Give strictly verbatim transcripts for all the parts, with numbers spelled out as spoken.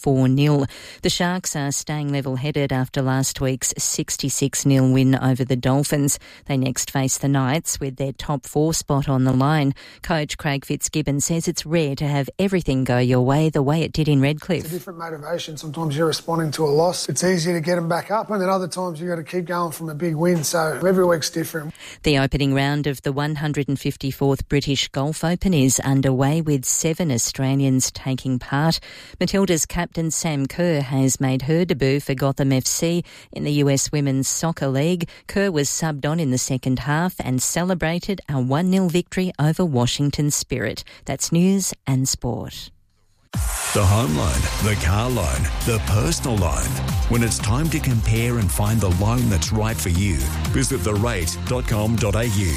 four nil. The Sharks are staying level-headed after last week's sixty-six nil win over the Dolphins. They next face the Knights with their top four spot on the line. Coach Craig Fitzgibbon says it's rare to have everything go your way the way it did in Redcliffe. It's a different motivation. Sometimes you're responding to a loss. It's easier to get them back up, and then other times you've got to keep going from a big win. So every week's different. The opening round of the one hundred fifty-fourth British Golf Open is underway with seven Australians taking part. Matilda's captain Sam Kerr has made her debut for Gotham F C in the U S Women's Soccer League. Kerr was subbed on in the second half and celebrated a one nil victory over Washington Spirit. That's news and sport. The home loan, the car loan, the personal loan. When it's time to compare and find the loan that's right for you, visit the rate dot com dot a u.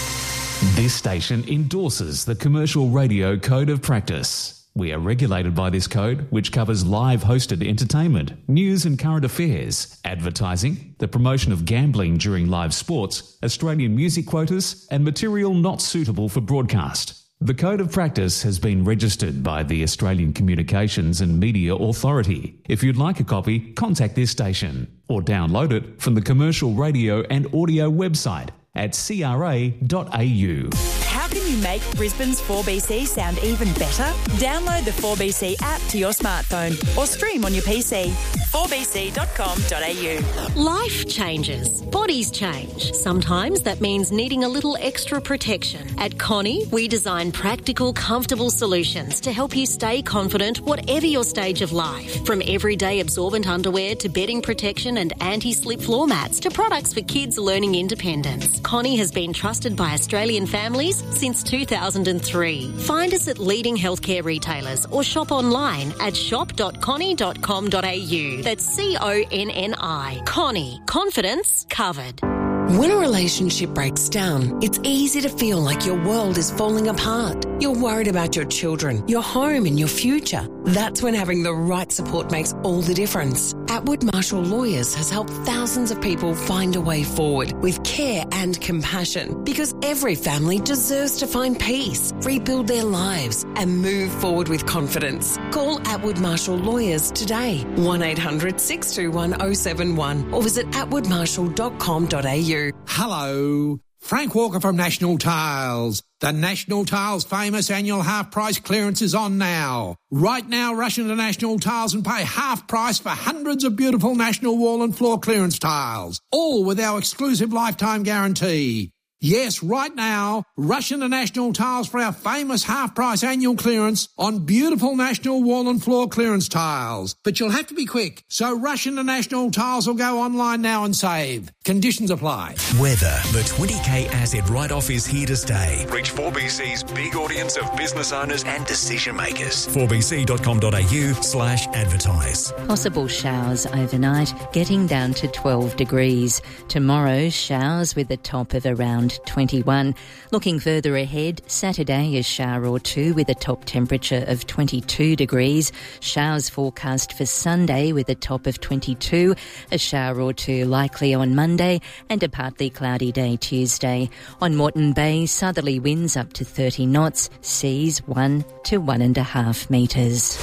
This station endorses the Commercial Radio Code of Practice. We are regulated by this code, which covers live hosted entertainment, news and current affairs, advertising, the promotion of gambling during live sports, Australian music quotas, and material not suitable for broadcast. The Code of Practice has been registered by the Australian Communications and Media Authority. If you'd like a copy, contact this station or download it from the Commercial Radio and Audio website at c r a dot a u. How can you make Brisbane's four B C sound even better? Download the four B C app to your smartphone or stream on your P C. four b c dot com dot a u. Life changes. Bodies change. Sometimes that means needing a little extra protection. At Connie, we design practical, comfortable solutions to help you stay confident whatever your stage of life. From everyday absorbent underwear to bedding protection and anti-slip floor mats to products for kids learning independence. Connie has been trusted by Australian families since two thousand three. Find us at leading healthcare retailers or shop online at shop dot connie dot com dot a u. That's C O N N I. Connie. Confidence covered. When a relationship breaks down, it's easy to feel like your world is falling apart. You're worried about your children, your home and your future. That's when having the right support makes all the difference. Atwood Marshall Lawyers has helped thousands of people find a way forward with care and compassion, because every family deserves to find peace, rebuild their lives and move forward with confidence. Call Atwood Marshall Lawyers today, one eight hundred six two one oh seven one, or visit atwood marshall dot com dot a u. Hello, Frank Walker from National Tiles. The National Tiles famous annual half price clearance is on now. Right now, rush into National Tiles and pay half price for hundreds of beautiful National wall and floor clearance tiles, all with our exclusive lifetime guarantee. Yes, right now, rush into National Tiles for our famous half-price annual clearance on beautiful National wall and floor clearance tiles. But you'll have to be quick, so rush into National Tiles or go online now and save. Conditions apply. Weather. The twenty K asset write-off is here to stay. Reach four B C's big audience of business owners and decision makers. four b c dot com dot a u slash advertise. Possible showers overnight, getting down to twelve degrees. Tomorrow, showers with a top of around twenty-one. Looking further ahead, Saturday a shower or two with a top temperature of twenty-two degrees. Showers forecast for Sunday with a top of twenty-two. A shower or two likely on Monday and a partly cloudy day Tuesday. On Moreton Bay, southerly winds up to thirty knots, seas one to one and a half metres.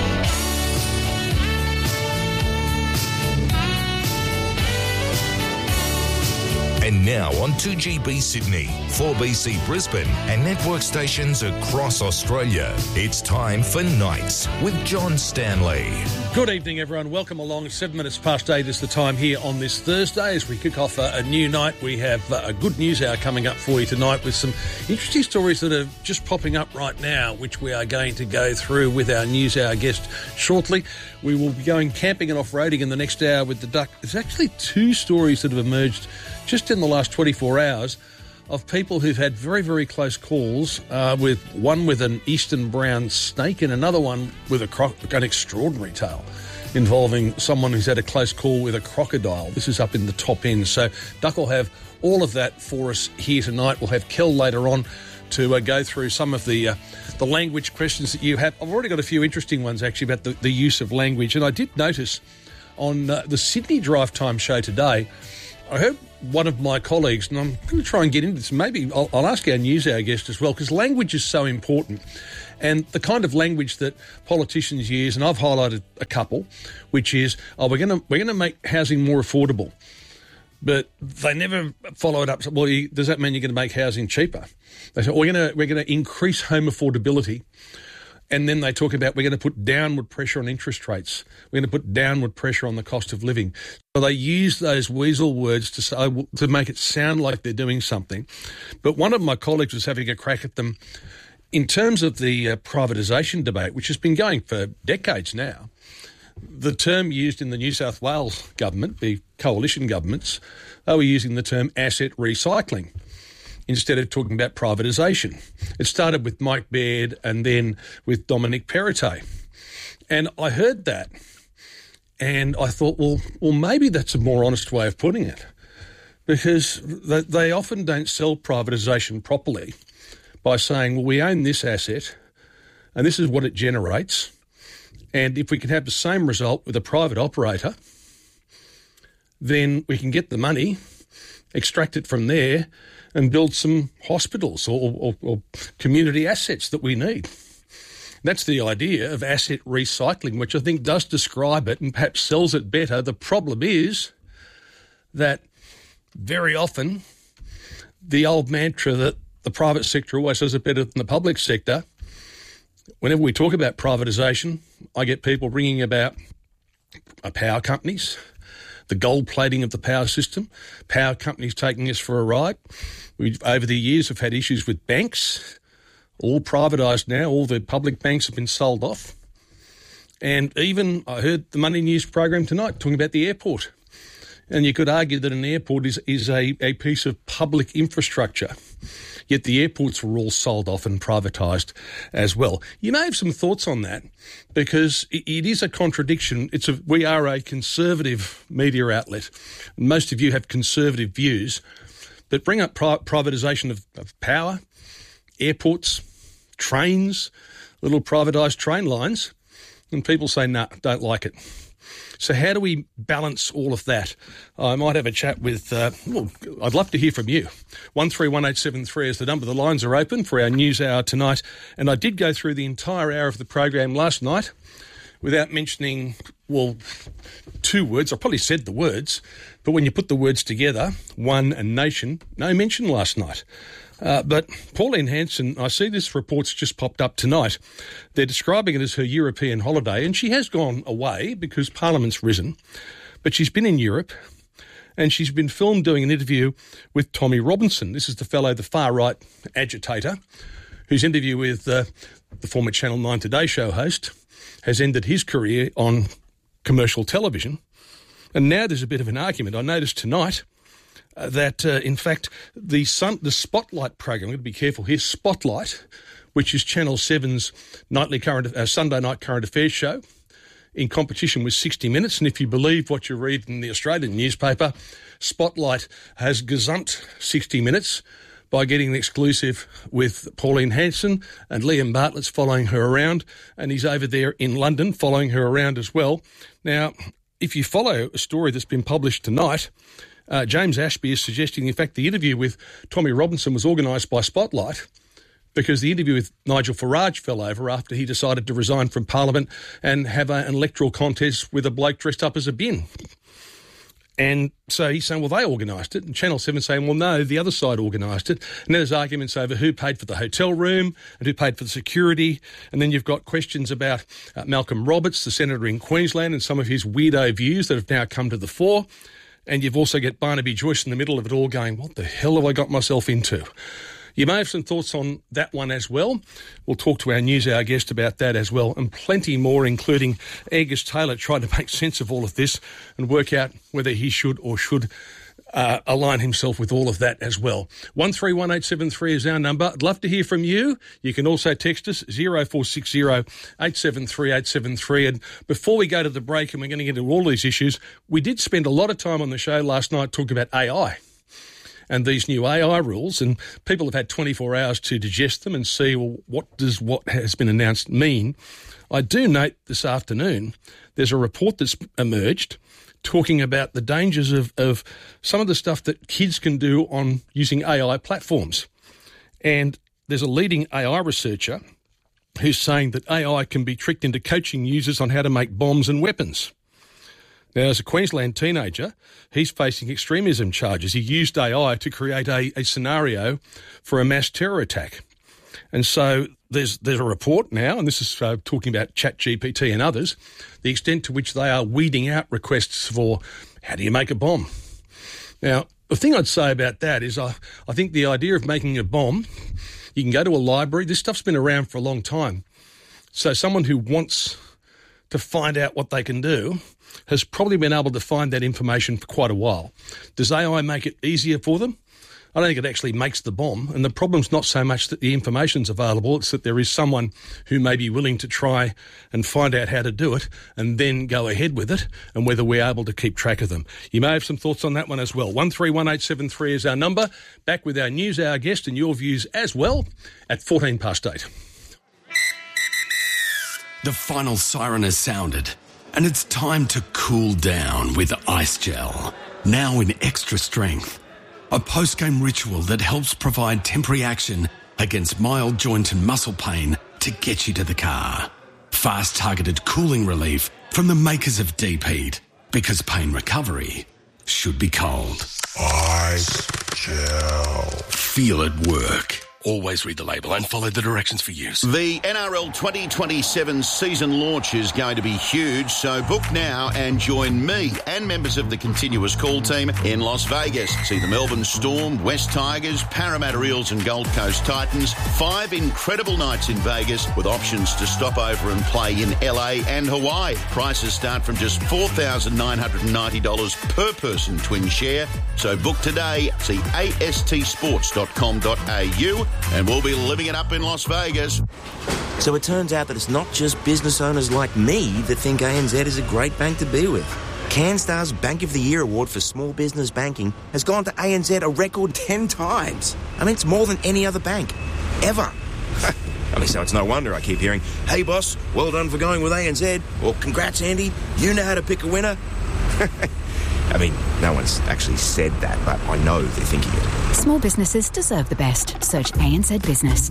And now on two G B Sydney, four B C Brisbane and network stations across Australia. It's time for Nights with John Stanley. Good evening, everyone. Welcome along. Seven minutes past eight is the time here on this Thursday as we kick off a, a new night. We have uh, a good news hour coming up for you tonight with some interesting stories that are just popping up right now, which we are going to go through with our news hour guest shortly. We will be going camping and off-roading in the next hour with the Duck. There's actually two stories that have emerged just in the last twenty-four hours of people who've had very, very close calls, uh, with one with an eastern brown snake and another one with a cro- an extraordinary tale involving someone who's had a close call with a crocodile. This is up in the top end. So Duck will have all of that for us here tonight. We'll have Kel later on to uh, go through some of the uh, the language questions that you have. I've already got a few interesting ones, actually, about the, the use of language. And I did notice on uh, the Sydney Drive Time show today, I heard one of my colleagues, and I'm going to try and get into this, maybe I'll, I'll ask our news hour guest as well, because language is so important. And the kind of language that politicians use, and I've highlighted a couple, which is, oh, we're going to we're going to make housing more affordable. But they never follow it up. Well, you, does that mean you're going to make housing cheaper? They say, oh, we're going to we're going to increase home affordability. And then they talk about we're going to put downward pressure on interest rates. We're going to put downward pressure on the cost of living. So they use those weasel words to say, to make it sound like they're doing something. But one of my colleagues was having a crack at them in terms of the uh, privatisation debate, which has been going for decades now. The term used in the New South Wales government, the coalition governments, they were using the term asset recycling instead of talking about privatisation. It started with Mike Baird and then with Dominic Perrottet. And I heard that and I thought, well, well, maybe that's a more honest way of putting it, because they often don't sell privatisation properly by saying, well, we own this asset and this is what it generates. And if we can have the same result with a private operator, then we can get the money, extract it from there and build some hospitals or, or, or community assets that we need. That's the idea of asset recycling, which I think does describe it and perhaps sells it better. The problem is that very often the old mantra that the private sector always does it better than the public sector, whenever we talk about privatisation, I get people ringing about power companies, the gold plating of the power system, power companies taking us for a ride. We've, over the years, have had issues with banks, all privatised now. All the public banks have been sold off. And even I heard the Money News program tonight talking about the airport. And you could argue that an airport is, is a, a piece of public infrastructure, yet the airports were all sold off and privatised as well. You may have some thoughts on that, because it, it is a contradiction. It's a, we are a conservative media outlet. Most of you have conservative views, but bring up pri- privatisation of, of power, airports, trains, little privatised train lines, and people say, no, nah, don't like it. So how do we balance all of that? I might have a chat with, uh, well, I'd love to hear from you. one three one eight seven three is the number. The lines are open for our news hour tonight. And I did go through the entire hour of the program last night without mentioning, well, two words. I probably said the words, but when you put the words together, one and nation, no mention last night. Uh, but Pauline Hanson, I see this report's just popped up tonight. They're describing it as her European holiday, and she has gone away because Parliament's risen, but she's been in Europe and she's been filmed doing an interview with Tommy Robinson. This is the fellow, the far-right agitator, whose interview with uh, the former Channel nine Today show host has ended his career on commercial television. And now there's a bit of an argument. I noticed tonight Uh, that, uh, in fact, the sun, the Spotlight program, I'm going to be careful here, Spotlight, which is Channel seven's nightly current, uh, Sunday night current affairs show, in competition with sixty minutes. And if you believe what you read in the Australian newspaper, Spotlight has gazumped sixty minutes by getting an exclusive with Pauline Hanson, and Liam Bartlett's following her around, and he's over there in London following her around as well. Now, if you follow a story that's been published tonight, Uh, James Ashby is suggesting, in fact, the interview with Tommy Robinson was organised by Spotlight because the interview with Nigel Farage fell over after he decided to resign from Parliament and have a, an electoral contest with a bloke dressed up as a bin. And so he's saying, well, they organised it. And Channel seven saying, well, no, the other side organised it. And then there's arguments over who paid for the hotel room and who paid for the security. And then you've got questions about uh, Malcolm Roberts, the senator in Queensland, and some of his weirdo views that have now come to the fore. And you've also got Barnaby Joyce in the middle of it all going, what the hell have I got myself into? You may have some thoughts on that one as well. We'll talk to our news hour guest about that as well, and plenty more, including Angus Taylor trying to make sense of all of this and work out whether he should or should uh, align himself with all of that as well. one three one eight seven three is our number. I'd love to hear from you. You can also text us zero four six zero eight seven three eight seven three. And before we go to the break, and we're going to get into all these issues, we did spend a lot of time on the show last night talking about A I and these new A I rules, and people have had twenty-four hours to digest them and see, well, what does what has been announced mean. I do note this afternoon there's a report that's emerged talking about the dangers of, of some of the stuff that kids can do on using A I platforms. And there's a leading A I researcher who's saying that A I can be tricked into coaching users on how to make bombs and weapons. Now, as a Queensland teenager, he's facing extremism charges. He used A I to create a, a scenario for a mass terror attack. And so there's there's a report now, and this is uh, talking about ChatGPT and others, the extent to which they are weeding out requests for how do you make a bomb. Now, the thing I'd say about that is I, I think the idea of making a bomb, you can go to a library. This stuff's been around for a long time. So someone who wants to find out what they can do has probably been able to find that information for quite a while. Does A I make it easier for them? I don't think it actually makes the bomb. And the problem's not so much that the information's available, it's that there is someone who may be willing to try and find out how to do it and then go ahead with it, and whether we're able to keep track of them. You may have some thoughts on that one as well. one three one eight seven three is our number. Back with our News Hour guest and your views as well at fourteen past eight. The final siren has sounded, and it's time to cool down with Ice Gel. Now in extra strength. A post-game ritual that helps provide temporary action against mild joint and muscle pain to get you to the car. Fast targeted cooling relief from the makers of Deep Heat, because pain recovery should be cold. Ice Gel. Feel it work. Always read the label and follow the directions for use. The N R L twenty twenty-seven season launch is going to be huge, so book now and join me and members of the Continuous Call team in Las Vegas. See the Melbourne Storm, West Tigers, Parramatta Eels and Gold Coast Titans. Five incredible nights in Vegas with options to stop over and play in L A and Hawaii. Prices start from just four thousand nine hundred ninety dollars per person twin share. So book today. See A S T sports dot com dot a u. And we'll be living it up in Las Vegas. So it turns out that it's not just business owners like me that think A N Z is a great bank to be with. CanStar's Bank of the Year award for small business banking has gone to A N Z a record ten times. I mean, it's more than any other bank, ever. I mean, so it's no wonder I keep hearing, hey boss, well done for going with A N Z, or congrats Andy, you know how to pick a winner. I mean, no one's actually said that, but I know they're thinking it. Small businesses deserve the best. Search A N Z Business.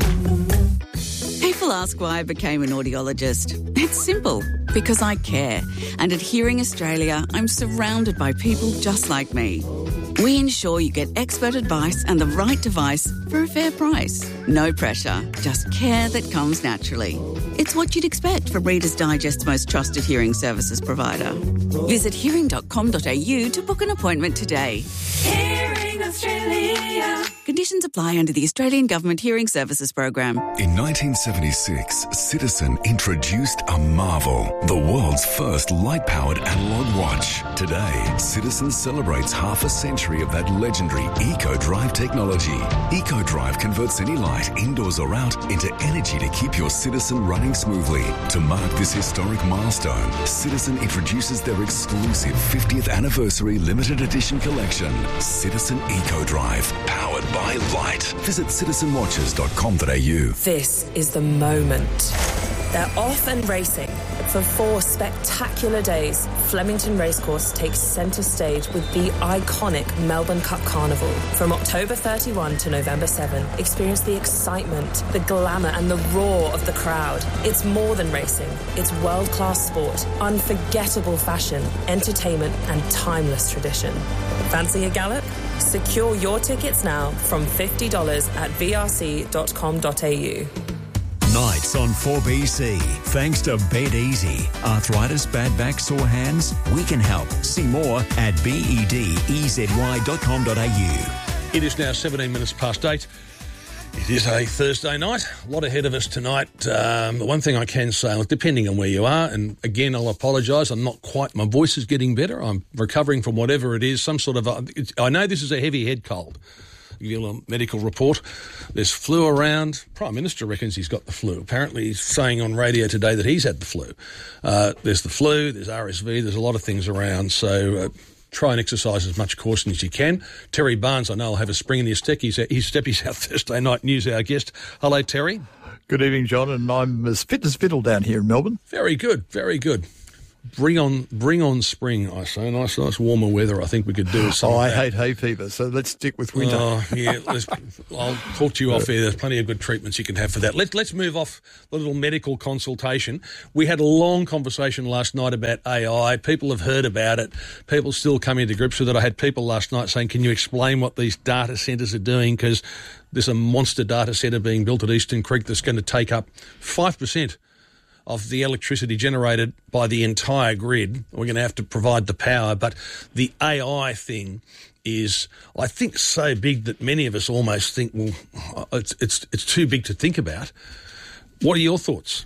People ask why I became an audiologist. It's simple, because I care. And at Hearing Australia, I'm surrounded by people just like me. We ensure you get expert advice and the right device for a fair price. No pressure, just care that comes naturally. It's what you'd expect from Reader's Digest's most trusted hearing services provider. Visit hearing dot com dot a u to book an appointment today. Hearing Australia. Conditions apply under the Australian Government Hearing Services Program. In nineteen seventy-six, Citizen introduced a marvel, the world's first light-powered analog watch. Today, Citizen celebrates half a century of that legendary EcoDrive technology. EcoDrive converts any light, indoors or out, into energy to keep your Citizen running smoothly. To mark this historic milestone, Citizen introduces their exclusive fiftieth anniversary limited edition collection, Citizen EcoDrive, powered by light. Visit citizen watches dot com dot a u. This is the moment. They're off and racing. For four spectacular days, Flemington Racecourse takes centre stage with the iconic Melbourne Cup Carnival. From October thirty-first to November seventh, experience the excitement, the glamour and the roar of the crowd. It's more than racing. It's world-class sport, unforgettable fashion, entertainment and timeless tradition. Fancy a gallop? Secure your tickets now from fifty dollars at v r c dot com dot a u. Nights on four B C. Thanks to Bed Easy. Arthritis, bad back, sore hands? We can help. See more at bed-easy dot com dot a u. It is now seventeen minutes past eight. It is a Thursday night. A lot ahead of us tonight. Um, the one thing I can say, depending on where you are, and again, I'll apologise, I'm not quite, my voice is getting better. I'm recovering from whatever it is, some sort of, a, it's, I know this is a heavy head cold. I'll give you a little medical report. There's flu around. Prime Minister reckons he's got the flu. Apparently he's saying on radio today that he's had the flu. Uh, there's the flu, there's R S V, there's a lot of things around, so uh, try and exercise as much caution as you can. Terry Barnes, I know, will have a spring in his step. He's, his step. He's our Thursday night news hour guest. Hello, Terry. Good evening, John, and I'm as fit as fiddle down here in Melbourne. Very good, very good. Bring on, bring on spring, I say. Nice, nice warmer weather. I think we could do with some Oh, of I that. hate hay fever, so let's stick with winter. Oh, yeah. Let's, I'll talk to you off air. There's plenty of good treatments you can have for that. Let's let's move off the little medical consultation. We had a long conversation last night about A I. People have heard about it. People still coming to grips with it. I had people last night saying, "Can you explain what these data centres are doing?" Because there's a monster data centre being built at Eastern Creek that's going to take up five percent of the electricity generated by the entire grid. We're going to have to provide the power, but the A I thing is, I think, so big that many of us almost think, well, it's it's it's too big to think about. What are your thoughts?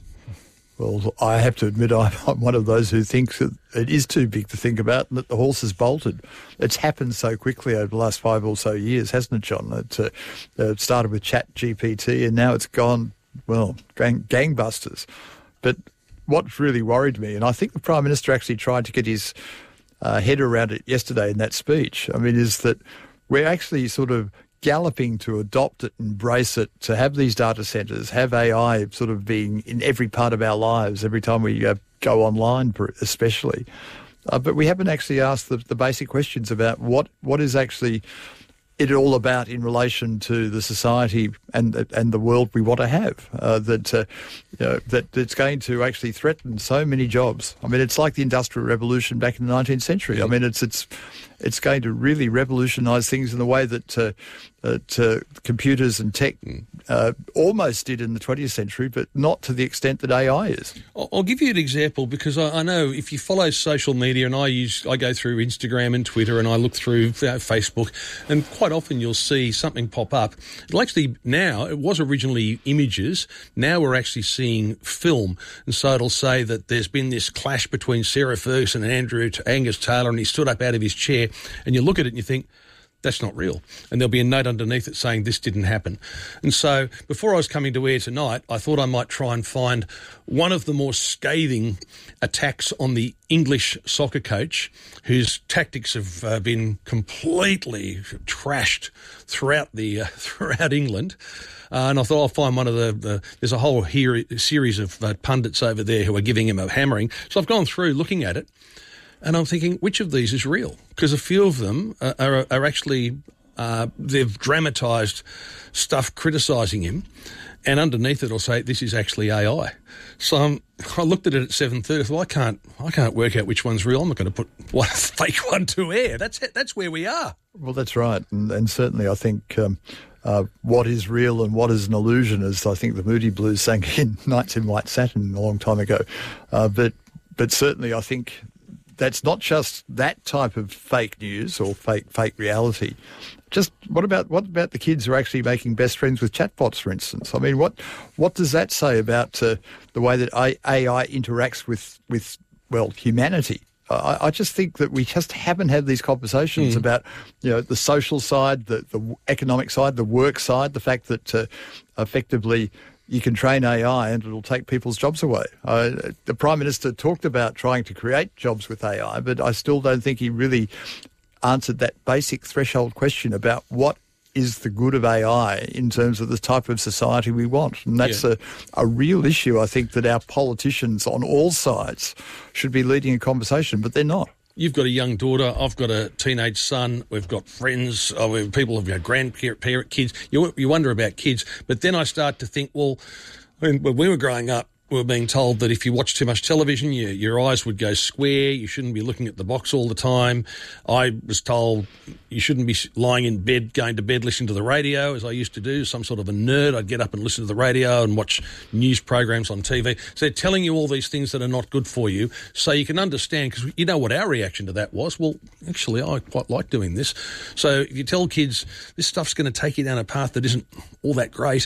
Well, I have to admit I'm one of those who thinks that it is too big to think about and that the horse has bolted. It's happened so quickly over the last five or so years, hasn't it, John? It uh, uh, started with Chat G P T and now it's gone, well, gang- gangbusters. But what really worried me, and I think the Prime Minister actually tried to get his uh, head around it yesterday in that speech, I mean, is that we're actually sort of galloping to adopt it, embrace it, to have these data centres, have A I sort of being in every part of our lives, every time we uh, go online especially. Uh, but we haven't actually asked the, the basic questions about what, what is actually it all about in relation to the society and and the world we want to have, uh, that uh, you know, that it's going to actually threaten so many jobs. I mean, it's like the Industrial Revolution back in the nineteenth century. I mean, it's it's it's going to really revolutionise things in the way that uh, that uh, computers and tech uh, almost did in the twentieth century, but not to the extent that A I is. I'll give you an example because I, I know if you follow social media, and I use I go through Instagram and Twitter, and I look through uh, Facebook, and quite often you'll see something pop up. It'll actually now it was originally images. Now we're actually seeing film, and so it'll say that there's been this clash between Sarah Ferguson and Andrew Angus Taylor, and he stood up out of his chair, and you look at it and you think, that's not real. And there'll be a note underneath it saying this didn't happen. And so before I was coming to air tonight, I thought I might try and find one of the more scathing attacks on the English soccer coach whose tactics have uh, been completely trashed throughout the uh, throughout England. Uh, and I thought I'll find one of the, the there's a whole here, series of uh, pundits over there who are giving him a hammering. So I've gone through looking at it. And I'm thinking, which of these is real? Because a few of them are, are, are actually, uh, they've dramatised stuff criticising him, and underneath it will say, this is actually A I. So um, I looked at it at seven thirty, I thought, well, I can't, I can't work out which one's real. I'm not going to put one fake one to air. That's it. That's where we are. Well, that's right. And, and certainly I think um, uh, what is real and what is an illusion, as I think the Moody Blues sang in Nights in White Satin a long time ago. Uh, but but certainly I think that's not just that type of fake news or fake fake reality. Just what about what about the kids who are actually making best friends with chatbots, for instance? I mean, what what does that say about uh, the way that A I interacts with with well humanity? I, I just think that we just haven't had these conversations mm. about, you know, the social side, the the economic side, the work side, the fact that uh, effectively you can train A I and it'll take people's jobs away. Uh, the Prime Minister talked about trying to create jobs with A I, but I still don't think he really answered that basic threshold question about what is the good of A I in terms of the type of society we want. And that's yeah. a, a real issue, I think, that our politicians on all sides should be leading a conversation, but they're not. You've got a young daughter. I've got a teenage son. We've got friends. Oh, we've, people have got grandparent kids. You, you wonder about kids. But then I start to think, well, when, when we were growing up, we were being told that if you watch too much television, you, your eyes would go square. You shouldn't be looking at the box all the time. I was told you shouldn't be lying in bed, going to bed, listening to the radio, as I used to do. Some sort of a nerd. I'd get up and listen to the radio and watch news programs on T V. So they're telling you all these things that are not good for you, so you can understand, because you know what our reaction to that was. Well, actually, I quite like doing this. So if you tell kids this stuff's going to take you down a path that isn't all that great,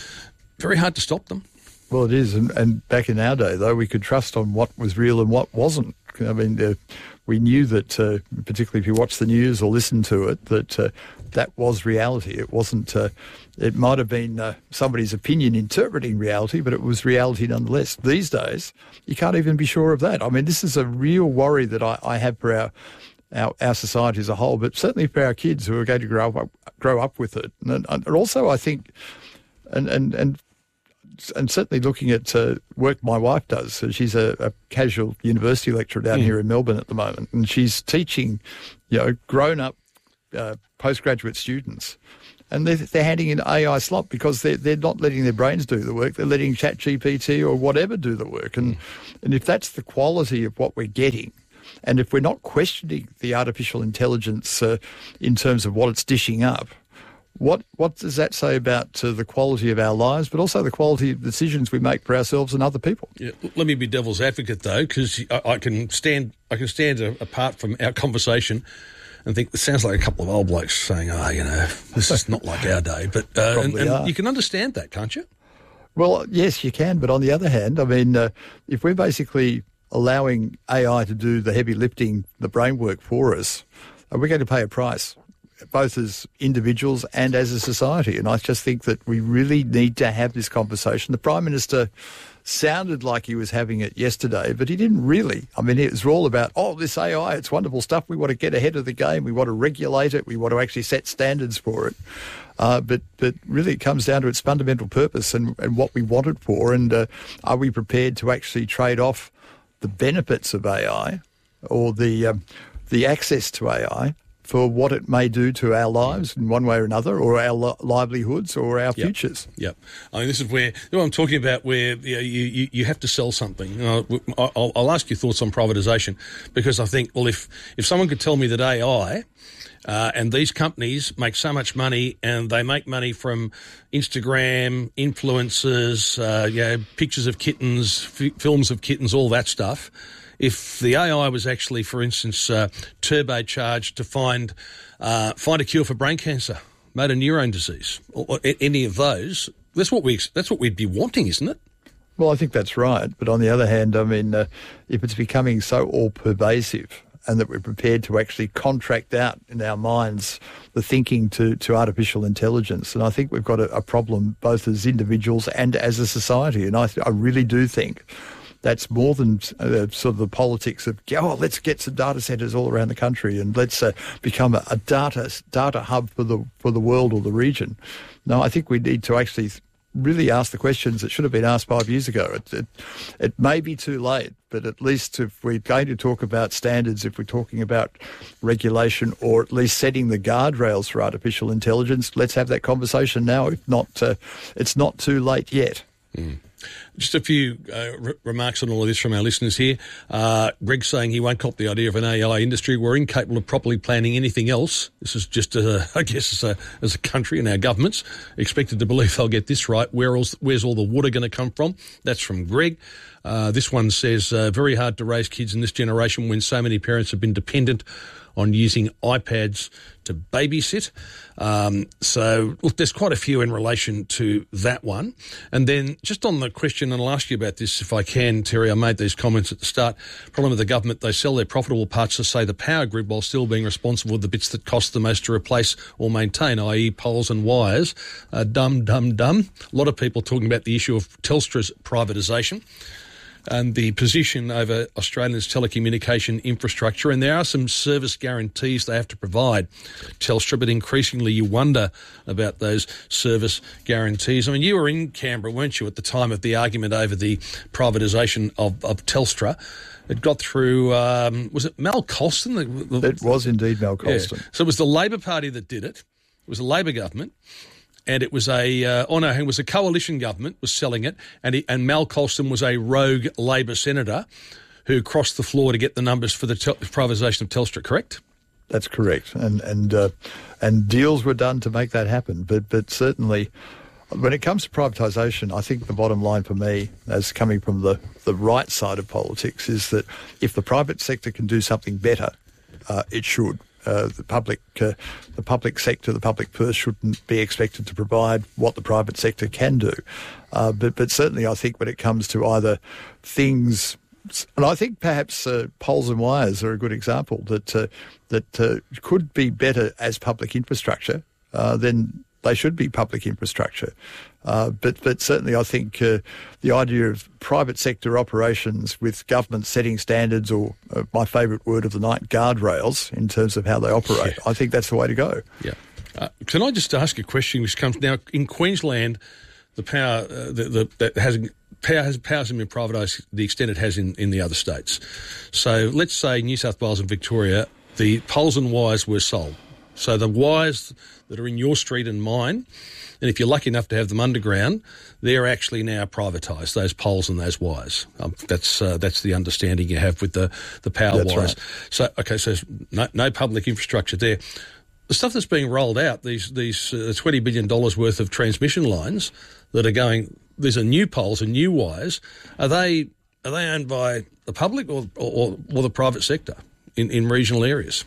very hard to stop them. Well, it is, and, and back in our day, though, we could trust on what was real and what wasn't. I mean, uh, we knew that, uh, particularly if you watch the news or listen to it, that uh, that was reality. It wasn't, uh, it might have been uh, somebody's opinion interpreting reality, but it was reality nonetheless. These days, you can't even be sure of that. I mean, this is a real worry that I, I have for our, our our society as a whole, but certainly for our kids who are going to grow up, grow up with it. And, and also, I think, and and and and certainly looking at uh, work my wife does. So she's a, a casual university lecturer down mm. here in Melbourne at the moment, and she's teaching, you know, grown-up uh, postgraduate students. And they're, they're handing in A I slop because they're, they're not letting their brains do the work. They're letting ChatGPT or whatever do the work. And, and if that's the quality of what we're getting, and if we're not questioning the artificial intelligence uh, in terms of what it's dishing up, what what does that say about uh, the quality of our lives, but also the quality of decisions we make for ourselves and other people? Yeah, let me be devil's advocate, though, because I, I can stand I can stand a, apart from our conversation and think, it sounds like a couple of old blokes saying, oh, you know, this is not like our day. But uh, and, and you can understand that, can't you? Well, yes, you can. But on the other hand, I mean, uh, if we're basically allowing A I to do the heavy lifting, the brain work for us, uh, we're going to pay a price, both as individuals and as a society. And I just think that we really need to have this conversation. The Prime Minister sounded like he was having it yesterday, but he didn't really. I mean, it was all about, oh, this A I, it's wonderful stuff. We want to get ahead of the game. We want to regulate it. We want to actually set standards for it. Uh, but, but really it comes down to its fundamental purpose and, and what we want it for. And uh, are we prepared to actually trade off the benefits of A I or the um, the access to A I for what it may do to our lives in one way or another, or our li- livelihoods or our yep. futures. Yep. I mean, this is where, you know what I'm talking about, where you, know, you, you, you have to sell something. You know, I'll, I'll ask your thoughts on privatisation, because I think, well, if, if someone could tell me that A I uh, and these companies make so much money, and they make money from Instagram, influencers, uh, you know, pictures of kittens, f- films of kittens, all that stuff, if the A I was actually, for instance, uh, turbocharged to find uh, find a cure for brain cancer, motor neurone disease, or, or any of those, that's what we that's what we'd be wanting, isn't it? Well, I think that's right. But on the other hand, I mean, uh, if it's becoming so all-pervasive, and that we're prepared to actually contract out in our minds the thinking to, to artificial intelligence, and I think we've got a, a problem both as individuals and as a society. And I, th- I really do think that's more than uh, sort of the politics of, oh, let's get some data centres all around the country and let's uh, become a, a data data hub for the for the world or the region. No, I think we need to actually really ask the questions that should have been asked five years ago. It, it, it may be too late, but at least if we're going to talk about standards, if we're talking about regulation, or at least setting the guardrails for artificial intelligence, let's have that conversation now. If not, uh, it's not too late yet. Mm. Just a few uh, re- remarks on all of this from our listeners here. Uh, Greg saying he won't cop the idea of an A I industry. We're incapable of properly planning anything else. This is just, a, I guess, as a, as a country and our governments expected to believe they'll get this right. Where else, where's all the water going to come from? That's from Greg. Uh, this one says, uh, very hard to raise kids in this generation when so many parents have been dependent on using iPads to babysit. Um, so, look, there's quite a few in relation to that one. And then just on the question, and I'll ask you about this if I can, Terry, I made these comments at the start. Problem with the government, they sell their profitable parts to, say, the power grid while still being responsible for the bits that cost the most to replace or maintain, that is poles and wires. Uh, dumb, dumb, dumb. A lot of people talking about the issue of Telstra's privatisation and the position over Australia's telecommunication infrastructure. And there are some service guarantees they have to provide, Telstra, but increasingly you wonder about those service guarantees. I mean, you were in Canberra, weren't you, at the time of the argument over the privatisation of, of Telstra? It got through, um, was it Mal Colston? The, the, it was indeed Mal Colston. Yeah. So it was the Labor Party that did it. It was a Labor government. And it was a, uh, oh no, it was a coalition government was selling it, and he, and Mal Colston was a rogue Labor senator who crossed the floor to get the numbers for the tel- privatisation of Telstra, correct? That's correct, and and uh, and deals were done to make that happen. But but certainly, when it comes to privatisation, I think the bottom line for me, as coming from the, the right side of politics, is that if the private sector can do something better, uh, it should. Uh, the public, uh, the public sector, the public purse shouldn't be expected to provide what the private sector can do. Uh, but, but certainly, I think when it comes to either things, and I think perhaps uh, poles and wires are a good example that uh, that uh, could be better as public infrastructure, uh, then they should be public infrastructure. Uh, but, but certainly I think uh, the idea of private sector operations with government setting standards, or uh, my favourite word of the night, guardrails, in terms of how they operate, yeah. I think that's the way to go. Yeah. Uh, can I just ask a question which comes now? In Queensland, the power uh, the, the, that has power has power hasn't been privatised the extent it has in, in the other states. So let's say New South Wales and Victoria, the poles and wires were sold. So the wires that are in your street and mine, and if you're lucky enough to have them underground, they're actually now privatised, those poles and those wires. Um, that's uh, that's the understanding you have with the, the power That's wires. right. So, okay, so no, no public infrastructure there. The stuff that's being rolled out, these these uh, twenty billion dollars worth of transmission lines that are going, these are new poles and new wires, are they are they owned by the public or, or, or the private sector in, in regional areas?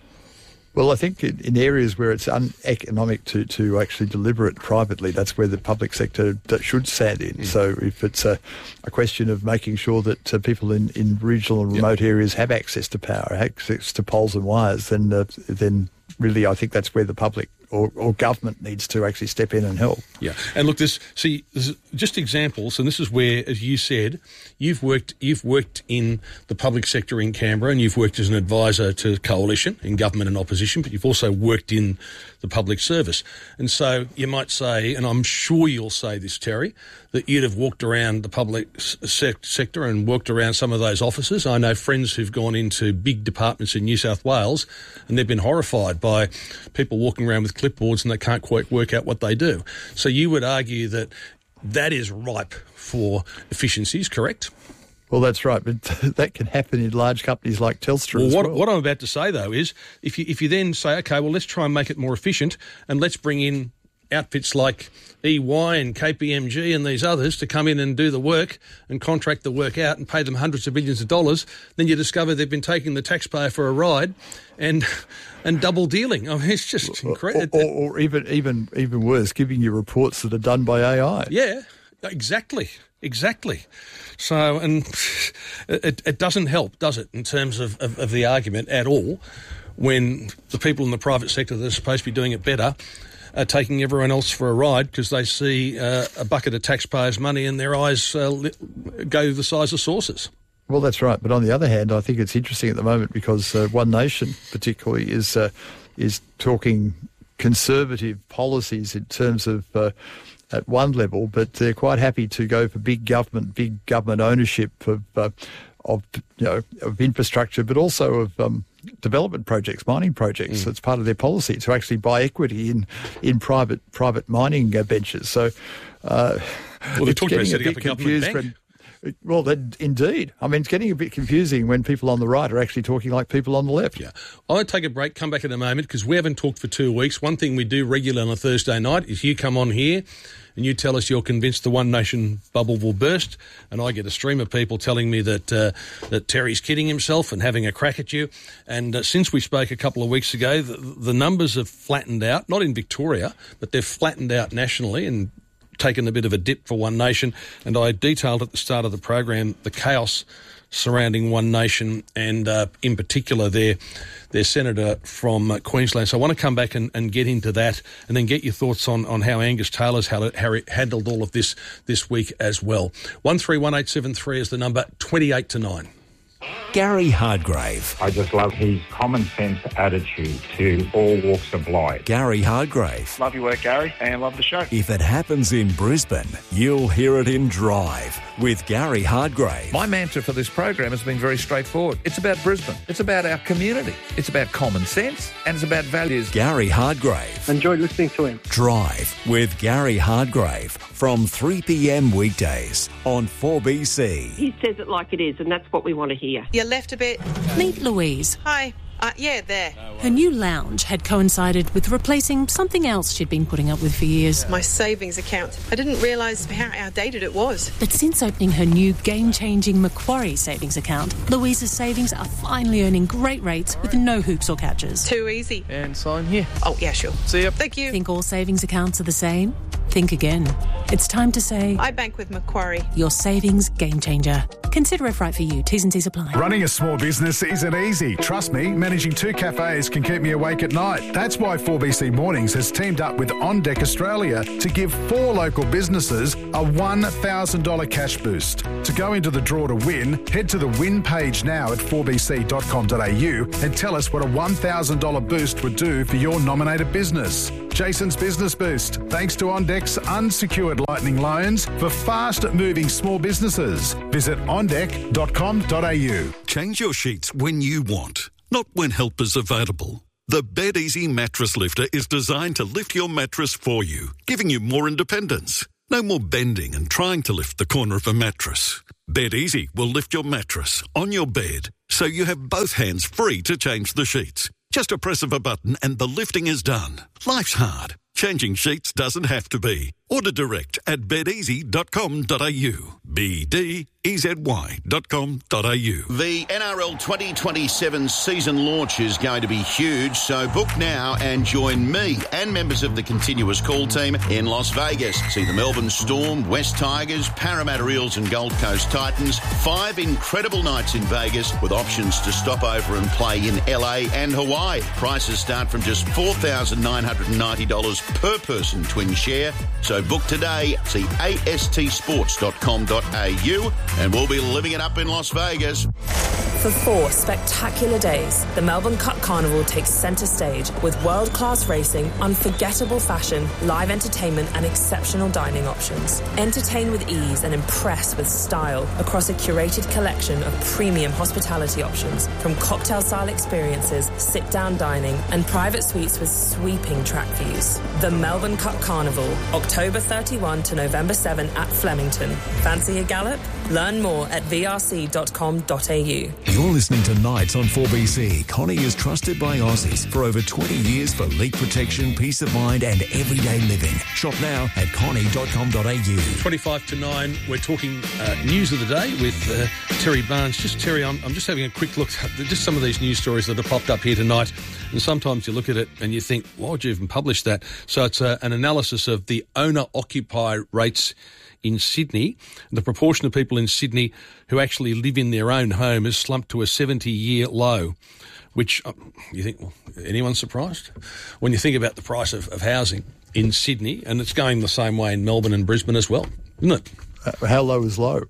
Well, I think in, in areas where it's uneconomic to, to actually deliver it privately, that's where the public sector that should stand in. Mm. So if it's a, a question of making sure that uh, people in, in regional and remote yep. areas have access to power, access to poles and wires, then uh, then really I think that's where the public or, or government needs to actually step in and help. Yeah, and look, this see, this is just examples, and this is where, as you said, you've worked you've worked in the public sector in Canberra, and you've worked as an advisor to coalition in government and opposition, but you've also worked in the public service. And so you might say, and I'm sure you'll say this, Terry, that you'd have walked around the public se- sector and walked around some of those offices. I know friends who've gone into big departments in New South Wales, and they've been horrified by people walking around with clipboards and they can't quite work out what they do. So you would argue that that is ripe for efficiencies, correct? Well, that's right, but that can happen in large companies like Telstra well, as what, well. What I'm about to say, though, is if you if you then say, OK, well, let's try and make it more efficient and let's bring in outfits like E Y and K P M G and these others to come in and do the work and contract the work out and pay them hundreds of millions of dollars, then you discover they've been taking the taxpayer for a ride and and double dealing. I mean, it's just incredible. Or, or, or even even even worse, giving you reports that are done by A I. Yeah, exactly, exactly. So, and it, it doesn't help, does it, in terms of, of, of the argument at all, when the people in the private sector that are supposed to be doing it better are taking everyone else for a ride because they see uh, a bucket of taxpayers' money and their eyes uh, li- go the size of saucers. Well, that's right. But on the other hand, I think it's interesting at the moment because uh, One Nation particularly is uh, is talking conservative policies in terms of uh, at one level, but they're quite happy to go for big government, big government ownership of uh, of you know of infrastructure, but also of um, development projects, mining projects. Mm. That's part of their policy to actually buy equity in in private private mining uh, ventures. So, uh, well, they talked about setting up a government bank. When, well, that, indeed. I mean, it's getting a bit confusing when people on the right are actually talking like people on the left. Yeah. I want to take a break, come back in a moment, because we haven't talked for two weeks. One thing we do regularly on a Thursday night is you come on here and you tell us you're convinced the One Nation bubble will burst, and I get a stream of people telling me that uh, that Terry's kidding himself and having a crack at you. And uh, since we spoke a couple of weeks ago, the, the numbers have flattened out, not in Victoria, but they've flattened out nationally and taken a bit of a dip for One Nation. And I detailed at the start of the program the chaos surrounding One Nation and uh, in particular their their senator from uh, Queensland. So I want to come back and, and get into that and then get your thoughts on, on how Angus Taylor's how it, how it handled all of this this week as well. one three one eight seven three is the number, twenty-eight to nine. Gary Hardgrave. I just love his common sense attitude to all walks of life. Gary Hardgrave. Love your work, Gary, and love the show. If it happens in Brisbane, you'll hear it in Drive with Gary Hardgrave. My mantra for this program has been very straightforward. It's about Brisbane. It's about our community. It's about common sense, and it's about values. Gary Hardgrave. Enjoyed listening to him. Drive with Gary Hardgrave from three p.m. weekdays on four B C. He says it like it is, and that's what we want to hear. You left a bit. Meet Louise. Hi. Uh, yeah, there. Her new lounge had coincided with replacing something else she'd been putting up with for years. My savings account. I didn't realise how outdated it was. But since opening her new game-changing Macquarie savings account, Louise's savings are finally earning great rates with no hoops or catches. Too easy. And sign here. Oh, yeah, sure. See ya. Thank you. Think all savings accounts are the same? Think again. It's time to say... I bank with Macquarie. Your savings game changer. Consider if right for you. T's and C's apply. Running a small business isn't easy. Trust me, managing two cafes can keep me awake at night. That's why four B C Mornings has teamed up with On Deck Australia to give four local businesses a one thousand dollars cash boost. To go into the draw to win, head to the win page now at four b c dot com dot a u and tell us what a one thousand dollars boost would do for your nominated business. Jason's Business Boost, thanks to OnDeck's unsecured lightning loans for fast-moving small businesses. Visit on deck dot com dot a u. Change your sheets when you want, not when help is available. The BedEasy Mattress Lifter is designed to lift your mattress for you, giving you more independence. No more bending and trying to lift the corner of a mattress. BedEasy will lift your mattress on your bed, so you have both hands free to change the sheets. Just a press of a button and the lifting is done. Life's hard. Changing sheets doesn't have to be. Order direct at bed easy dot com dot a u. B D E Z Y dot com dot a u. The N R L twenty twenty-seven season launch is going to be huge, so book now and join me and members of the continuous call team in Las Vegas. See the Melbourne Storm, West Tigers, Parramatta Eels and Gold Coast Titans. Five incredible nights in Vegas with options to stop over and play in L A and Hawaii. Prices start from just four thousand nine hundred ninety dollars per person twin share. So book today. See a s t sports dot com dot a u and we'll be living it up in Las Vegas. For four spectacular days, the Melbourne Cup Carnival takes centre stage with world-class racing, unforgettable fashion, live entertainment and exceptional dining options. Entertain with ease and impress with style across a curated collection of premium hospitality options, from cocktail-style experiences, sit-down dining and private suites with sweeping track views. The Melbourne Cup Carnival, October thirty-first to November seventh at Flemington. Fancy a gallop? Learn more at v r c dot com dot a u. You're listening to Nights on four B C. Connie is trusted by Aussies for over twenty years for leak protection, peace of mind and everyday living. Shop now at connie dot com dot a u. twenty-five to nine, we're talking uh, news of the day with uh, Terry Barnes. Just, Terry, I'm, I'm just having a quick look at just some of these news stories that have popped up here tonight. And sometimes you look at it and you think, why would you even publish that? So it's uh, an analysis of the owner-occupier rates in Sydney. The proportion of people in Sydney who actually live in their own home has slumped to a seventy-year low, which uh, you think, well, anyone surprised? When you think about the price of, of housing in Sydney, and it's going the same way in Melbourne and Brisbane as well, isn't it? Uh, how low is low?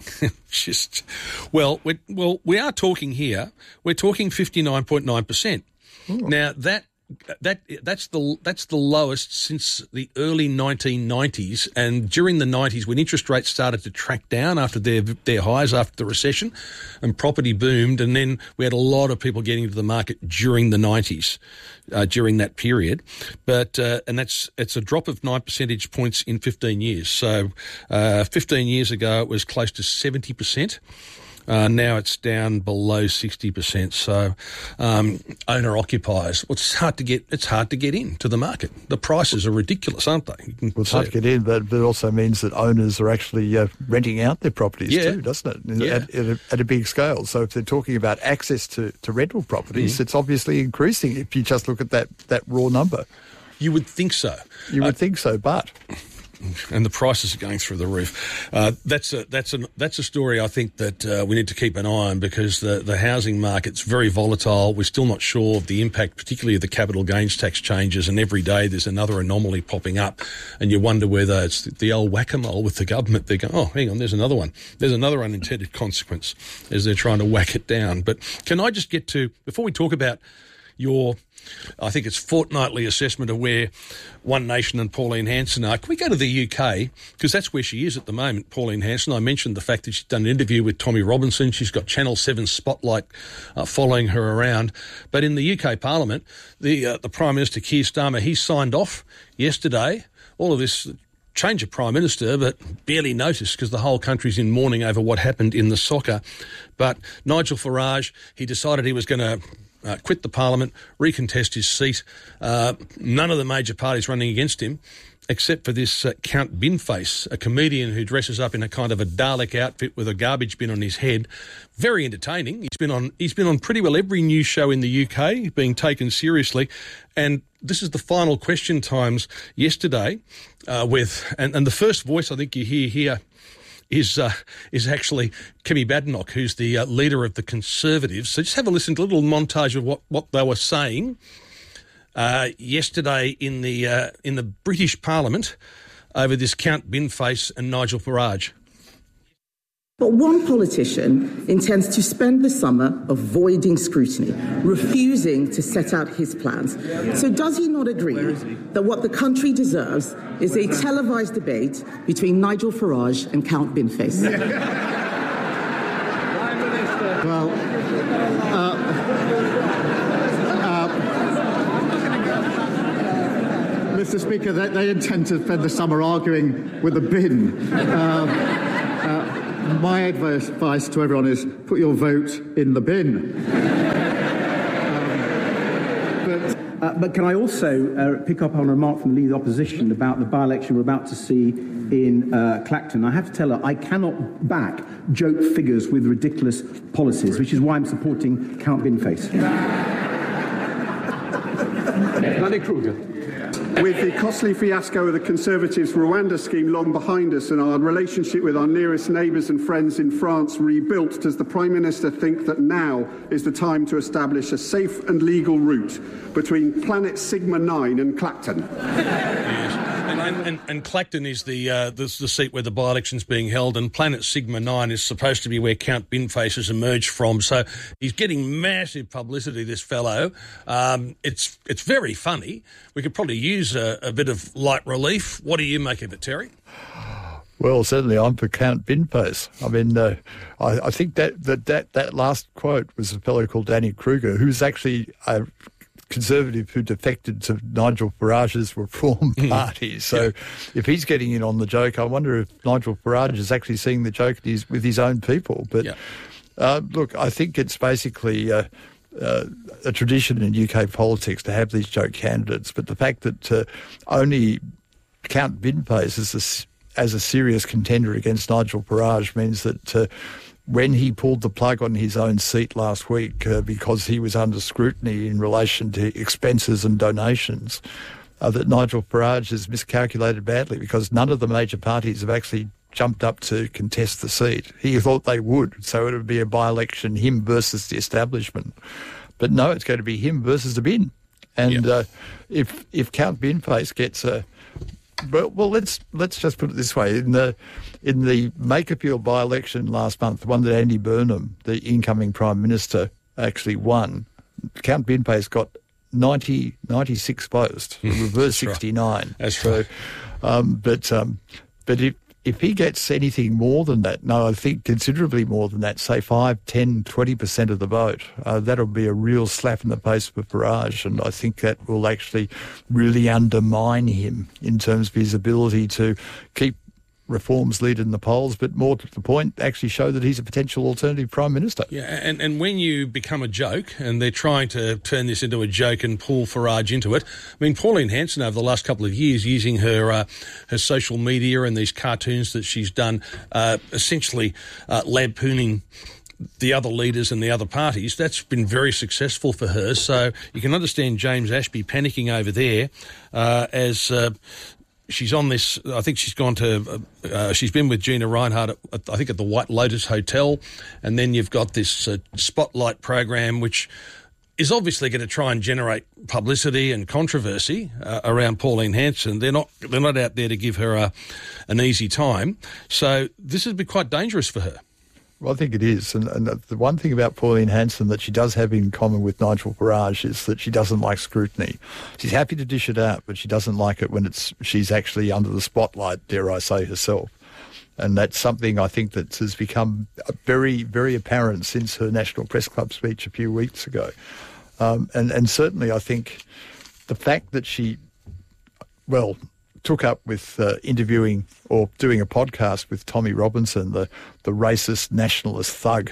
Just, well, we're, well, we are talking here, we're talking fifty-nine point nine percent. Ooh. Now, that That that's the that's the lowest since the early nineteen nineties, and during the nineties, when interest rates started to track down after their their highs after the recession, and property boomed, and then we had a lot of people getting into the market during the nineties, uh, during that period. But uh, and that's it's a drop of nine percentage points in fifteen years. So uh, fifteen years ago, it was close to seventy percent. Uh, now it's down below sixty percent. So, um, owner occupiers, well, it's hard to get, it's hard to get into the market. The prices are ridiculous, aren't they? Well, it's hard to get in, but, but it also means that owners are actually uh, renting out their properties yeah. too, doesn't it? Yeah. At, at, a, at a big scale. So if they're talking about access to, to rental properties, mm. it's obviously increasing if you just look at that, that raw number. You would think so. You would uh, think so, but... And the prices are going through the roof. Uh, that's a that's a that's a story I think that uh, we need to keep an eye on, because the the housing market's very volatile. We're still not sure of the impact, particularly of the capital gains tax changes. And every day there's another anomaly popping up, and you wonder whether it's the old whack-a-mole with the government. They go, oh, hang on, there's another one. There's another unintended consequence as they're trying to whack it down. But can I just get to, before we talk about your, I think it's fortnightly assessment of where One Nation and Pauline Hanson are. Can we go to the U K? Because that's where she is at the moment, Pauline Hanson. I mentioned the fact that she's done an interview with Tommy Robinson. She's got Channel seven Spotlight uh, following her around. But in the U K Parliament, the uh, the Prime Minister, Keir Starmer, he signed off yesterday all of this change of Prime Minister, but barely noticed because the whole country's in mourning over what happened in the soccer. But Nigel Farage, he decided he was going to Uh, quit the Parliament, recontest his seat. Uh, none of the major parties running against him, except for this uh, Count Binface, a comedian who dresses up in a kind of a Dalek outfit with a garbage bin on his head. Very entertaining. He's been on he's been on pretty well every news show in the U K, being taken seriously. And this is the final question times yesterday uh, with, and, and the first voice I think you hear here is uh, is actually Kemi Badenoch, who's the uh, leader of the Conservatives. So just have a listen to a little montage of what, what they were saying uh, yesterday in the uh, in the British Parliament over this Count Binface and Nigel Farage. But one politician intends to spend the summer avoiding scrutiny, refusing to set out his plans. So does he not agree that what the country deserves is a televised debate between Nigel Farage and Count Binface? Well, uh, uh, Mister Speaker, they, they intend to spend the summer arguing with a bin. Uh, uh, My advice to everyone is put your vote in the bin. um, but, uh, but can I also uh, pick up on a remark from the Leader of the Opposition about the by-election we're about to see in uh, Clacton? I have to tell her I cannot back joke figures with ridiculous policies, which is why I'm supporting Count Binface. Danny Kruger. With the costly fiasco of the Conservatives' Rwanda scheme long behind us and our relationship with our nearest neighbours and friends in France rebuilt, does the Prime Minister think that now is the time to establish a safe and legal route between Planet Sigma nine and Clacton? Yes. And, and, and Clacton is the, uh, the the seat where the by-election's being held, and Planet Sigma nine is supposed to be where Count Binface has emerged from. So he's getting massive publicity, this fellow. Um, it's it's very funny. We could probably use a, a bit of light relief. What do you make of it, Terry? Well, certainly I'm for Count Binface. I mean, uh, I, I think that, that, that, that last quote was a fellow called Danny Kruger, who's actually a Conservative who defected to Nigel Farage's Reform Party. So yeah. If he's getting in on the joke, I wonder if Nigel Farage is actually seeing the joke his, with his own people. But yeah. uh, look, I think it's basically uh, uh, a tradition in U K politics to have these joke candidates. But the fact that uh, only Count Binface is a, as a serious contender against Nigel Farage means that uh, when he pulled the plug on his own seat last week uh, because he was under scrutiny in relation to expenses and donations, uh, that Nigel Farage has miscalculated badly, because none of the major parties have actually jumped up to contest the seat. He thought they would, so it would be a by-election, him versus the establishment. But no, it's going to be him versus the bin. And yep. uh, if if Count Binface gets a... Well, well, let's let's just put it this way: in the in the Make Appeal by-election last month, the one that Andy Burnham, the incoming Prime Minister, actually won, Count Binface got ninety, ninety-six votes, reverse sixty-nine. That's so, right. Um, but um, but if if he gets anything more than that, no, I think considerably more than that, say five, ten, twenty percent of the vote, uh, that'll be a real slap in the face for Farage, and I think that will actually really undermine him in terms of his ability to keep Reform's lead in the polls, but more to the point, actually show that he's a potential alternative Prime Minister. Yeah, and, and when you become a joke, and they're trying to turn this into a joke and pull Farage into it, I mean, Pauline Hanson over the last couple of years, using her uh, her social media and these cartoons that she's done, uh, essentially uh, lampooning the other leaders and the other parties, that's been very successful for her. So you can understand James Ashby panicking over there uh, as... Uh, She's on this, I think she's gone to, uh, she's been with Gina Reinhardt, at, at, I think at the White Lotus Hotel, and then you've got this uh, spotlight program which is obviously going to try and generate publicity and controversy uh, around Pauline Hanson. They're not they're not out there to give her a, an easy time. So this has been quite dangerous for her. Well, I think it is. And, and the one thing about Pauline Hanson that she does have in common with Nigel Farage is that she doesn't like scrutiny. She's happy to dish it out, but she doesn't like it when it's she's actually under the spotlight, dare I say, herself. And that's something I think that has become very, very apparent since her National Press Club speech a few weeks ago. Um, and, and certainly I think the fact that she, well... took up with uh, interviewing or doing a podcast with Tommy Robinson, the, the racist nationalist thug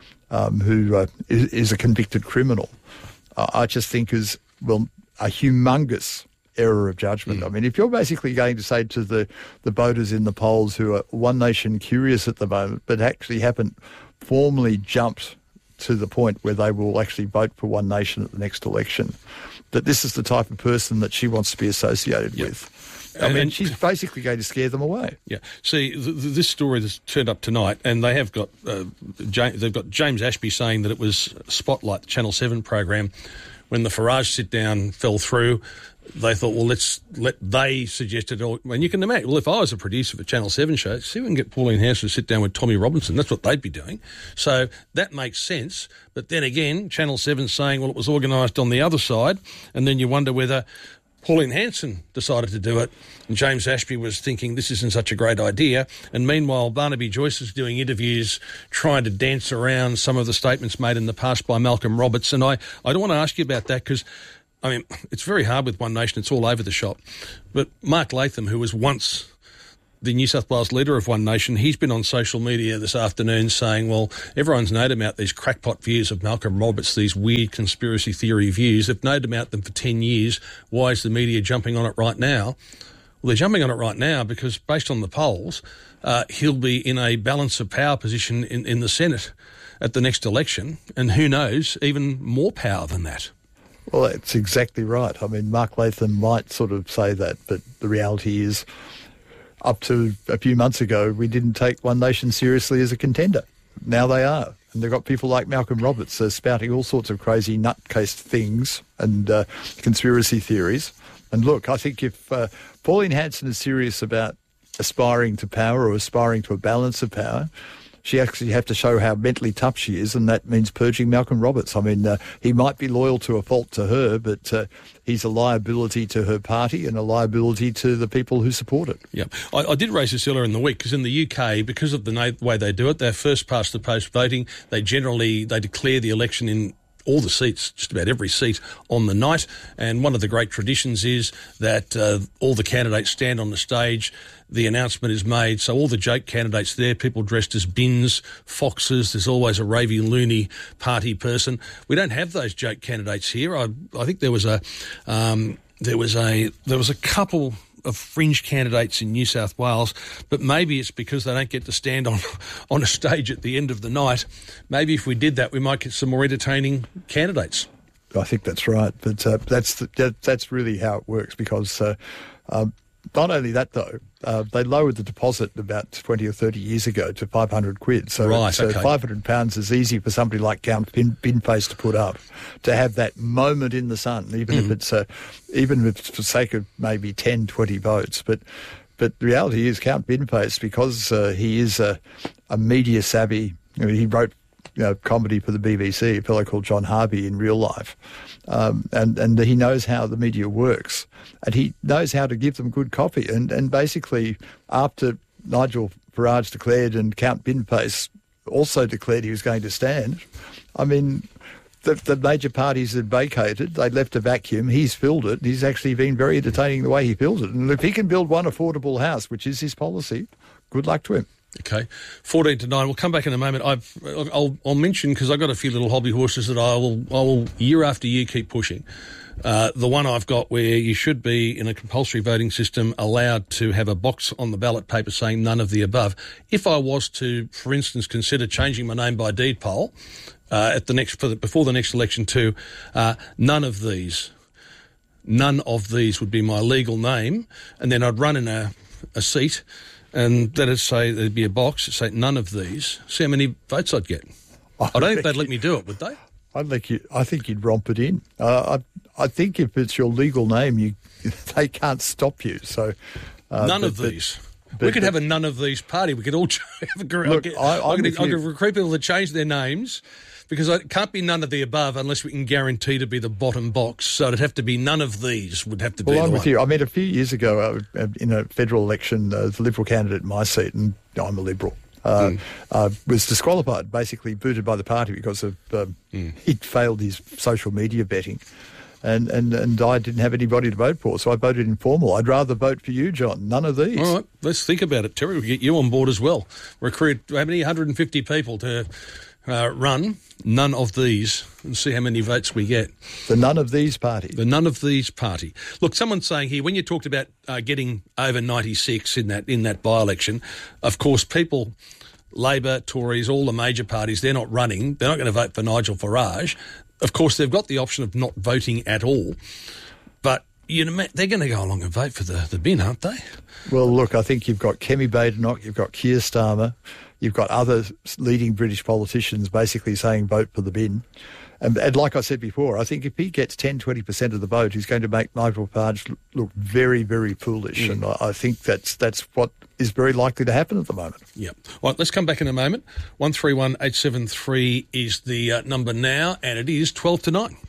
um, who uh, is, is a convicted criminal, uh, I just think is, well, a humongous error of judgment. Mm. I mean, if you're basically going to say to the, the voters in the polls who are One Nation curious at the moment, but actually haven't formally jumped to the point where they will actually vote for One Nation at the next election, that this is the type of person that she wants to be associated yep. with. I mean, and she's basically going to scare them away. Yeah. See, th- th- this story that's turned up tonight, and they have got uh, James, they've got James Ashby saying that it was Spotlight, the Channel seven program, when the Farage sit-down fell through. they thought, well, let's let they suggested, or, and you can imagine, well, if I was a producer for Channel seven show, see if we can get Pauline Hanson to sit down with Tommy Robinson. That's what they'd be doing. So that makes sense. But then again, Channel seven's saying, well, it was organised on the other side, and then you wonder whether Pauline Hanson decided to do it, and James Ashby was thinking this isn't such a great idea, and meanwhile Barnaby Joyce is doing interviews trying to dance around some of the statements made in the past by Malcolm Roberts. And I, I don't want to ask you about that because, I mean, it's very hard with One Nation, it's all over the shop. But Mark Latham, who was once the New South Wales leader of One Nation, he's been on social media this afternoon saying, well, everyone's known about these crackpot views of Malcolm Roberts, these weird conspiracy theory views. They've known about them for ten years. Why is the media jumping on it right now? Well, they're jumping on it right now because, based on the polls, uh, he'll be in a balance of power position in, in the Senate at the next election, and who knows, even more power than that. Well, that's exactly right. I mean, Mark Latham might sort of say that, but the reality is, up to a few months ago, we didn't take One Nation seriously as a contender. Now they are. And they've got people like Malcolm Roberts uh, spouting all sorts of crazy nutcase things and uh, conspiracy theories. And look, I think if uh, Pauline Hanson is serious about aspiring to power or aspiring to a balance of power, she actually have to show how mentally tough she is, and that means purging Malcolm Roberts. I mean, uh, he might be loyal to a fault to her, but uh, he's a liability to her party and a liability to the people who support it. Yeah, I, I did raise this earlier in the week because in the U K, because of the na- way they do it, they're first past the post voting. They generally they declare the election in all the seats, just about every seat on the night. And one of the great traditions is that uh, all the candidates stand on the stage, the announcement is made, so all the joke candidates there, people dressed as bins, foxes, there's always a ravey, loony party person. We don't have those joke candidates here. I, I think there was a um, there was a there was a couple of fringe candidates in New South Wales, but maybe it's because they don't get to stand on on a stage at the end of the night. Maybe if we did that, we might get some more entertaining candidates. I think that's right, but uh, that's the, that, that's really how it works because uh, um, not only that though, uh, they lowered the deposit about twenty or thirty years ago to five hundred quid. So, right, so okay. five hundred pounds is easy for somebody like Count Bin, Binface to put up, to have that moment in the sun, even mm. if it's uh, even if it's for sake of maybe ten, twenty votes. But but the reality is Count Binface, because uh, he is a, a media savvy, you know, he wrote you know, comedy for the B B C, a fellow called John Harvey in real life. Um, and, and he knows how the media works, and he knows how to give them good copy. And, and basically, after Nigel Farage declared and Count Binface also declared he was going to stand, I mean, the, the major parties had vacated, they left a vacuum, he's filled it, and he's actually been very entertaining the way he fills it. And if he can build one affordable house, which is his policy, good luck to him. Okay, fourteen to nine. We'll come back in a moment. I've, I'll, I'll mention, because I've got a few little hobby horses that I will, I will year after year keep pushing. Uh, the one I've got where you should be in a compulsory voting system allowed to have a box on the ballot paper saying none of the above. If I was to, for instance, consider changing my name by deed poll uh, at the next for the, before the next election to uh, none of these, none of these would be my legal name, and then I'd run in a, a seat. And that'd say there'd be a box that say none of these. See how many votes I'd get. I, I don't think they'd let me do it, would they? I'd like you. I think you'd romp it in. Uh, I, I think if it's your legal name, you they can't stop you. So uh, none but, of these. But, we could but, have a none of these party. We could all have a group. Look, I, I, I, could, I could recruit people to change their names. Because it can't be none of the above unless we can guarantee to be the bottom box. So it'd have to be none of these would have to be well, the I'm one. with you. I mean, a few years ago uh, in a federal election, uh, the Liberal candidate in my seat, and I'm a Liberal, uh, mm. uh, was disqualified, basically booted by the party because of um, mm. he'd failed his social media betting. And, and, and I didn't have anybody to vote for, so I voted informal. I'd rather vote for you, John. None of these. All right, let's think about it, Terry. We'll get you on board as well. Recruit how many? one hundred fifty people to uh, run none of these and see how many votes we get. The none of these party. The none of these party. Look, someone's saying here, when you talked about uh, getting over ninety-six in that in that by-election, of course, people, Labor, Tories, all the major parties, they're not running. They're not going to vote for Nigel Farage. Of course, they've got the option of not voting at all. But you know, they're going to go along and vote for the, the bin, aren't they? Well, look, I think you've got Kemi Badenoch, you've got Keir Starmer, you've got other leading British politicians basically saying vote for the bin. And, and like I said before, I think if he gets ten, twenty percent of the vote, he's going to make Nigel Farage look, look very, very foolish. Mm. And I, I think that's that's what is very likely to happen at the moment. Yeah. All right, let's come back in a moment. one three one eight seven three is the uh, number now, and it is twelve to nine.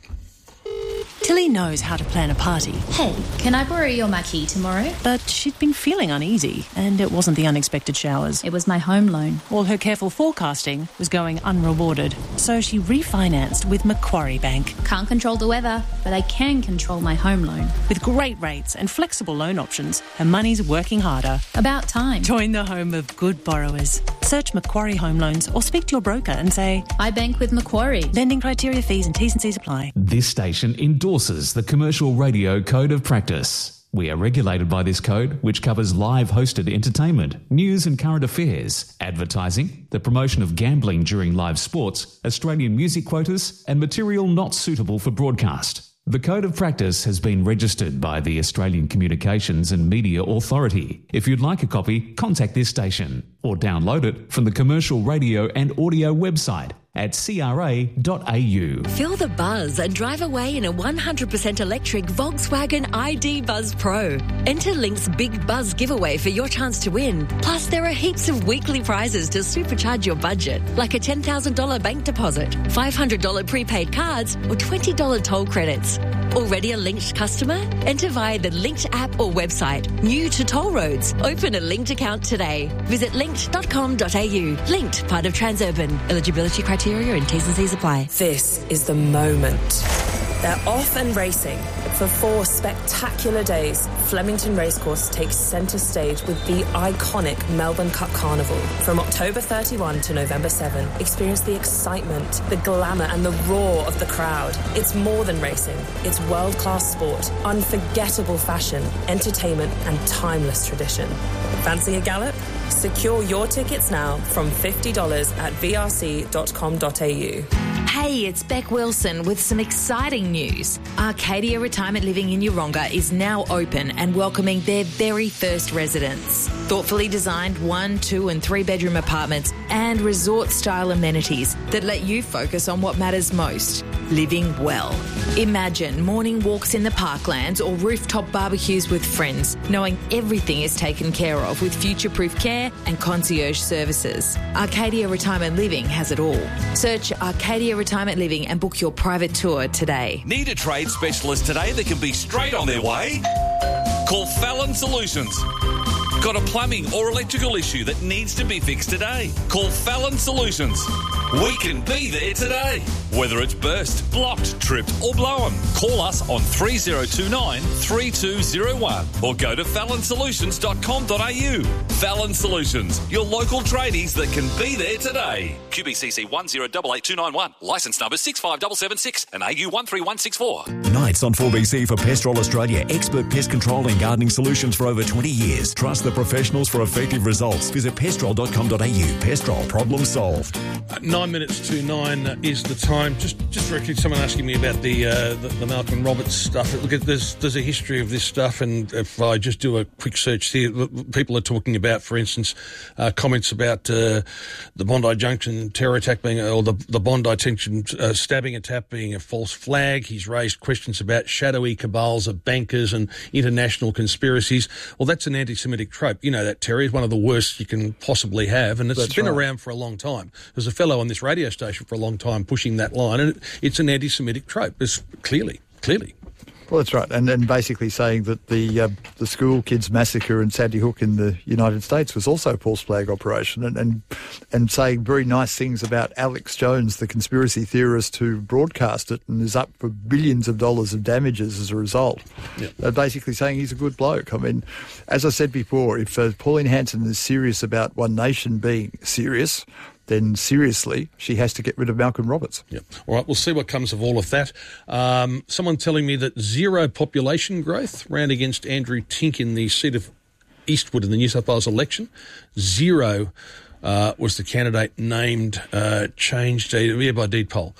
Tilly knows how to plan a party. Hey, can I borrow your marquee tomorrow? But she'd been feeling uneasy, and it wasn't the unexpected showers. It was my home loan. All her careful forecasting was going unrewarded, so she refinanced with Macquarie Bank. Can't control the weather, but I can control my home loan. With great rates and flexible loan options, her money's working harder. About time. Join the home of good borrowers. Search Macquarie Home Loans or speak to your broker and say, I bank with Macquarie. Lending criteria, fees and T's and C's apply. This station endorses the Commercial Radio Code of Practice. We are regulated by this code, which covers live hosted entertainment, news and current affairs, advertising, the promotion of gambling during live sports, Australian music quotas, and material not suitable for broadcast. The Code of Practice has been registered by the Australian Communications and Media Authority. If you'd like a copy, contact this station or download it from the Commercial Radio and Audio website at c r a dot a u. Feel the buzz and drive away in a one hundred percent electric Volkswagen I D Buzz Pro. Enter Link's Big Buzz giveaway for your chance to win. Plus, there are heaps of weekly prizes to supercharge your budget, like a ten thousand dollars bank deposit, five hundred dollars prepaid cards, or twenty dollars toll credits. Already a Linked customer? Enter via the Linked app or website. New to toll roads. Open a Linked account today. Visit linked dot com dot a u. Linked, part of Transurban. Eligibility criteria and T's and C's apply. This is the moment. They're off and racing. For four spectacular days, Flemington Racecourse takes centre stage with the iconic Melbourne Cup Carnival. From October thirty-first to November seventh, experience the excitement, the glamour and the roar of the crowd. It's more than racing. It's world-class sport, unforgettable fashion, entertainment and timeless tradition. Fancy a gallop? Secure your tickets now from fifty dollars at v r c dot com dot a u. Hey, it's Beck Wilson with some exciting news. Arcadia Retirement Living in Yeronga is now open and welcoming their very first residents. Thoughtfully designed one, two and three bedroom apartments and resort-style amenities that let you focus on what matters most, living well. Imagine morning walks in the parklands or rooftop barbecues with friends, knowing everything is taken care of with future-proof care and concierge services. Arcadia Retirement Living has it all. Search Arcadia Retirement Living and book your private tour today. Need a trade specialist today that can be straight on their way? Call Fallon Solutions. Got a plumbing or electrical issue that needs to be fixed today? Call Fallon Solutions. We can be there today. Whether it's burst, blocked, tripped or blown, call us on three oh two nine, three two oh one or go to fallon solutions dot com dot a u. Fallon Solutions, your local tradies that can be there today. Q B C C one zero eight eight two nine one, licence number six five seven seven six and A U one three one six four. Nights on four B C for Pestrol Australia, expert pest control and gardening solutions for over twenty years. Trust the professionals for effective results. Visit pestrol dot com dot a u. Pestrol, problem solved. Uh, nine minutes to nine is the time. Just just directly, someone asking me about the, uh, the the Malcolm Roberts stuff. Look, there's there's a history of this stuff, and if I just do a quick search here, people are talking about, for instance, uh, comments about uh, the Bondi Junction terror attack being, or the the Bondi Junction uh, stabbing attack being a false flag. He's raised questions about shadowy cabals of bankers and international conspiracies. Well, that's an anti-Semitic trope. You know that, Terry, is one of the worst you can possibly have, and it's That's been right. around for a long time. There's a fellow on this radio station for a long time pushing that line, and it, it's an anti-Semitic trope. It's clearly, clearly. Well, that's right, and and basically saying that the uh, the school kids massacre in Sandy Hook in the United States was also a false flag operation, and, and and saying very nice things about Alex Jones, the conspiracy theorist who broadcast it and is up for billions of dollars of damages as a result. Yep. Uh, basically saying he's a good bloke. I mean, as I said before, if uh, Pauline Hanson is serious about One Nation being serious, then seriously, she has to get rid of Malcolm Roberts. Yep. All right, we'll see what comes of all of that. Um, someone telling me that zero population growth ran against Andrew Tink in the seat of Eastwood in the New South Wales election. Zero uh, was the candidate named, uh, changed uh, yeah, by deed poll.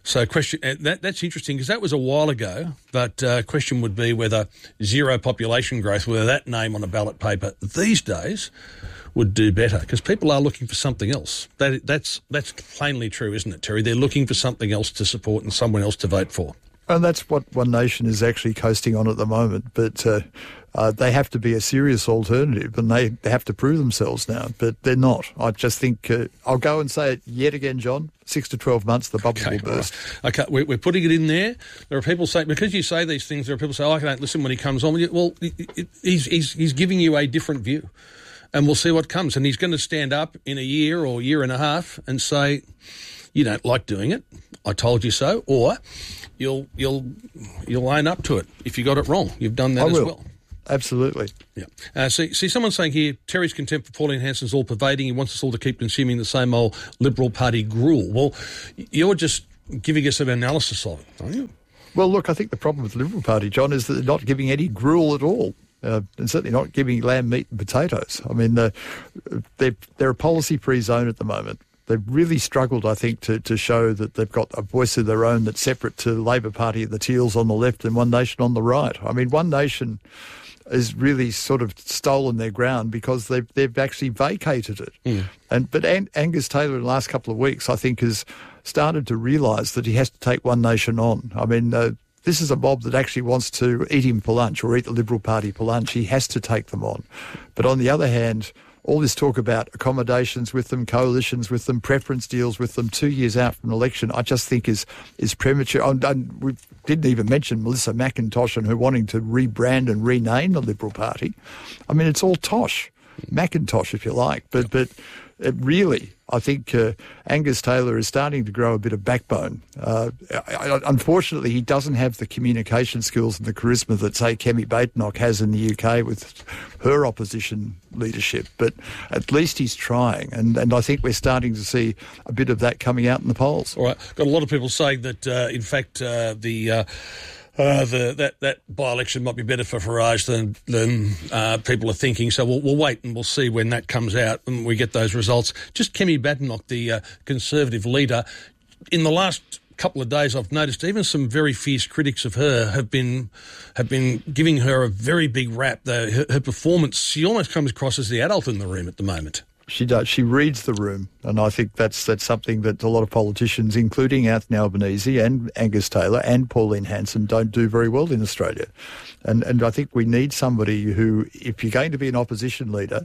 So question uh, that that's interesting because that was a while ago, but uh, question would be whether zero population growth, whether that name on a ballot paper these days would do better because people are looking for something else. That that's that's plainly true, isn't it, Terry? They're looking for something else to support and someone else to vote for. And that's what One Nation is actually coasting on at the moment. But uh, uh, they have to be a serious alternative and they, they have to prove themselves now. But they're not. I just think, uh, I'll go and say it yet again, John, six to twelve months, the bubble Okay, will burst. right. Okay, we're, we're putting it in there. There are people saying, because you say these things, there are people saying, oh, I can't listen when he comes on. Well, he's, he's, he's giving you a different view. And we'll see what comes. And he's going to stand up in a year or year and a half and say, you don't like doing it, I told you so, or you'll you'll you'll own up to it if you got it wrong. You've done that I as will. well. Absolutely. Yeah. Uh, see, see, someone's saying here, Terry's contempt for Pauline Hanson's all-pervading. He wants us all to keep consuming the same old Liberal Party gruel. Well, you're just giving us an analysis of it, aren't you? Well, look, I think the problem with the Liberal Party, John, is that they're not giving any gruel at all. Uh, and certainly not giving lamb meat and potatoes. I mean, uh, they're, they're a policy-free zone at the moment. They've really struggled, I think, to, to show that they've got a voice of their own that's separate to the Labor Party and the Teals on the left and One Nation on the right. I mean, One Nation has really sort of stolen their ground because they've, they've actually vacated it. Mm. And But An- Angus Taylor in the last couple of weeks, I think, has started to realise that he has to take One Nation on. I mean, uh, this is a mob that actually wants to eat him for lunch or eat the Liberal Party for lunch. He has to take them on. But on the other hand, all this talk about accommodations with them, coalitions with them, preference deals with them two years out from an election, I just think is is premature. And, and we didn't even mention Melissa McIntosh and her wanting to rebrand and rename the Liberal Party. I mean, it's all tosh, Macintosh, if you like. But, but it really, I think uh, Angus Taylor is starting to grow a bit of backbone. Uh, I, unfortunately, he doesn't have the communication skills and the charisma that, say, Kemi Badenoch has in the U K with her opposition leadership. But at least he's trying, and, and I think we're starting to see a bit of that coming out in the polls. All right. Got a lot of people saying that, uh, in fact, uh, the... Uh, Uh, the, that, that by-election might be better for Farage than than uh, people are thinking. So we'll, we'll wait and we'll see when that comes out and we get those results. Just Kemi Badenoch, the uh, Conservative leader, in the last couple of days I've noticed even some very fierce critics of her have been have been giving her a very big rap. The, her, her performance, she almost comes across as the adult in the room at the moment. She does. She reads the room, and I think that's that's something that a lot of politicians, including Anthony Albanese and Angus Taylor and Pauline Hanson, don't do very well in Australia. And and I think we need somebody who, if you're going to be an opposition leader,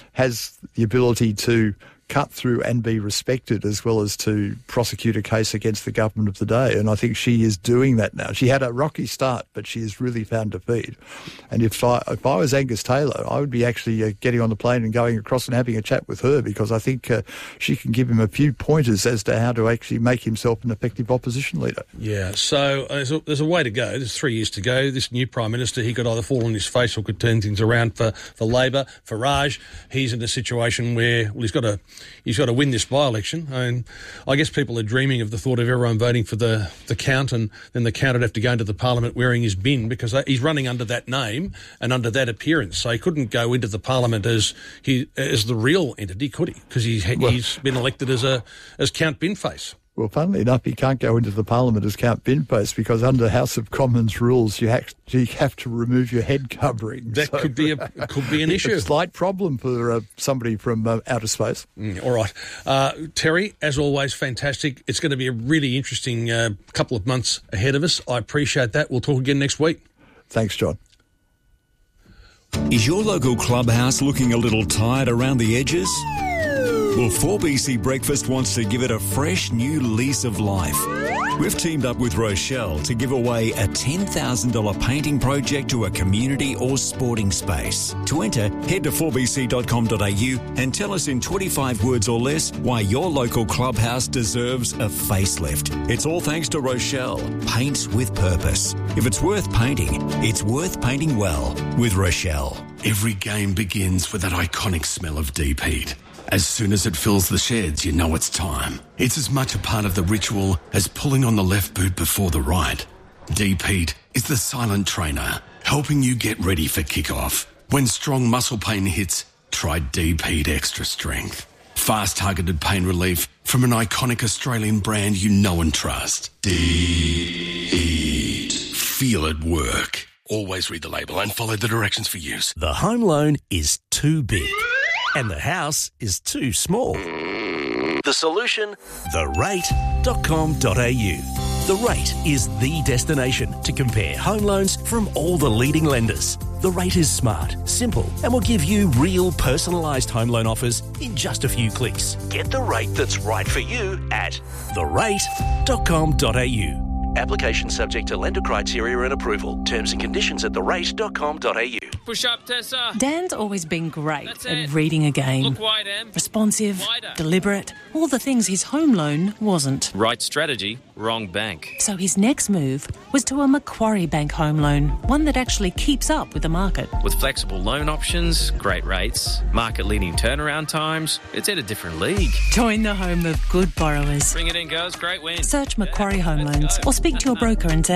has the ability to cut through and be respected as well as to prosecute a case against the government of the day. And I think she is doing that now. She had a rocky start, but she has really found her feet. And if I, if I was Angus Taylor, I would be actually uh, getting on the plane and going across and having a chat with her because I think uh, she can give him a few pointers as to how to actually make himself an effective opposition leader. Yeah, so uh, there's, a, there's a way to go. There's three years to go. This new Prime Minister, he could either fall on his face or could turn things around for, for Labor. Farage, he's in a situation where, well, he's got to He's got to win this by-election. And I guess people are dreaming of the thought of everyone voting for the, the count, and then the count would have to go into the parliament wearing his bin because he's running under that name and under that appearance. So he couldn't go into the parliament as he as the real entity, could he? Because he's, well, he's been elected as a as Count Binface. Well, funnily enough, he can't go into the parliament as Count Binface because under House of Commons rules, you have, you have to remove your head covering. That so, could be a could be an issue. A slight problem for uh, somebody from uh, outer space. Mm, all right, uh, Terry, as always, fantastic. It's going to be a really interesting uh, couple of months ahead of us. I appreciate that. We'll talk again next week. Thanks, John. Is your local clubhouse looking a little tired around the edges? Well, four B C Breakfast wants to give it a fresh new lease of life. We've teamed up with Rochelle to give away a ten thousand dollars painting project to a community or sporting space. To enter, head to four b c dot com dot a u and tell us in twenty-five words or less why your local clubhouse deserves a facelift. It's all thanks to Rochelle. Paints with purpose. If it's worth painting, it's worth painting well with Rochelle. Every game begins with that iconic smell of deep heat. As soon as it fills the sheds, you know it's time. It's as much a part of the ritual as pulling on the left boot before the right. Deep Heat is the silent trainer, helping you get ready for kickoff. When strong muscle pain hits, try Deep Heat Extra Strength. Fast targeted pain relief from an iconic Australian brand you know and trust. Deep. Feel it work. Always read the label and follow the directions for use. The home loan is too big and the house is too small. The solution? the rate dot com dot a u. The Rate is the destination to compare home loans from all the leading lenders. The Rate is smart, simple, and will give you real personalised home loan offers in just a few clicks. Get the rate that's right for you at the rate dot com dot a u. Application subject to lender criteria and approval. Terms and conditions at the rate dot com dot a u. Push up, Tessa. Dan's always been great That's at it. reading a game. Look wide, Em. Responsive, Wider. deliberate, all the things his home loan wasn't. Right strategy, wrong bank. So his next move was to a Macquarie Bank home loan, one that actually keeps up with the market. With flexible loan options, great rates, market-leading turnaround times, it's at a different league. Join the home of good borrowers. Bring it in, girls. Great win. Search Macquarie Home Loans or speak to your broker and